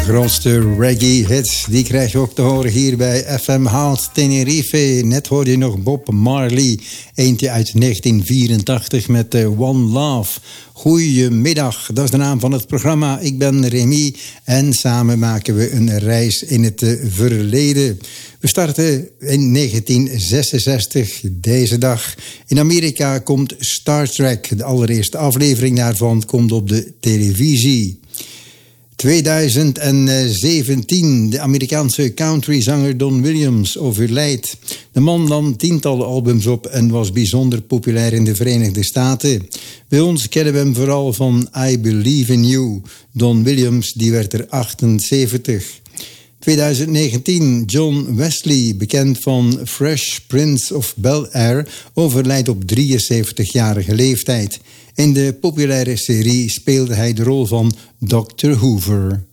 grootste reggae-hits, die krijg je ook te horen hier bij FM House Tenerife. Net hoorde je nog Bob Marley, eentje uit 1984 met One Love. Goedemiddag, dat is de naam van het programma. Ik ben Remy en samen maken we een reis in het verleden. We starten in 1966, deze dag. In Amerika komt Star Trek. De allereerste aflevering daarvan komt op de televisie. 2017, de Amerikaanse countryzanger Don Williams overlijdt. De man nam tientallen albums op en was bijzonder populair in de Verenigde Staten. Bij ons kennen we hem vooral van I Believe in You. Don Williams, die werd er 78. 2019, John Wesley, bekend van Fresh Prince of Bel-Air, overlijdt op 73-jarige leeftijd. In de populaire serie speelde hij de rol van Dr. Hoover.